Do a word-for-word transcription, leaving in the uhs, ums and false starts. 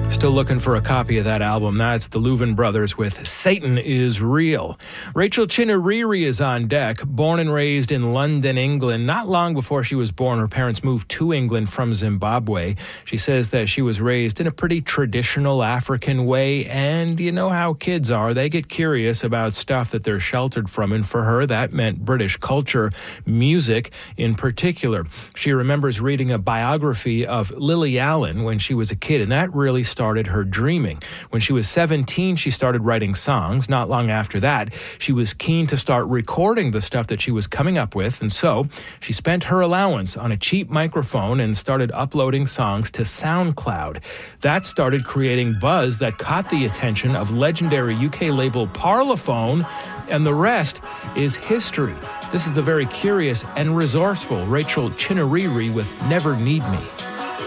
Still looking for a copy of that album. That's the Louvin Brothers with Satan is Real. Rachel Chineriri is on deck. Born and raised in London, England. Not long before she was born, her parents moved to England from Zimbabwe. She says that she was raised in a pretty traditional African way, and you know how kids are. They get curious about stuff that they're sheltered from, and for her, that meant British culture, music in particular. She remembers reading a biography of Lily Allen when she was a kid, and that really started her dreaming. When she was seventeen, she started writing songs. Not long after that, she was keen to start recording the stuff that she was coming up with, and so she spent her allowance on a cheap microphone and started uploading songs to SoundCloud. That started creating buzz that caught the attention of legendary U K label Parlophone, and the rest is history. This is the very curious and resourceful Rachel Chineriri with Never Need Me.